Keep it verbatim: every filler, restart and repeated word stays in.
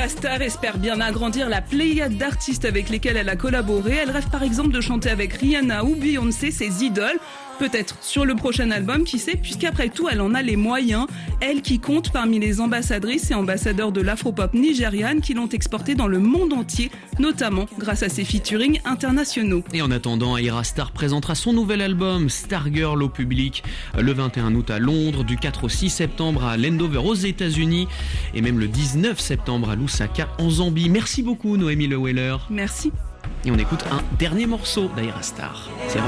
La star espère bien agrandir la pléiade d'artistes avec lesquels elle a collaboré. Elle rêve par exemple de chanter avec Rihanna ou Beyoncé, ses idoles. Peut-être sur le prochain album, qui sait, puisqu'après tout, elle en a les moyens. Elle qui compte parmi les ambassadrices et ambassadeurs de l'afropop nigériane qui l'ont exportée dans le monde entier, notamment grâce à ses featuring internationaux. Et en attendant, Ayra Starr présentera son nouvel album Stargirl au public le vingt et un août à Londres, du quatre au six septembre à Landover aux États-Unis et même le dix-neuf septembre à Lusaka en Zambie. Merci beaucoup Noémie Leweller. Merci. Et on écoute un dernier morceau d'Ayra Starr. C'est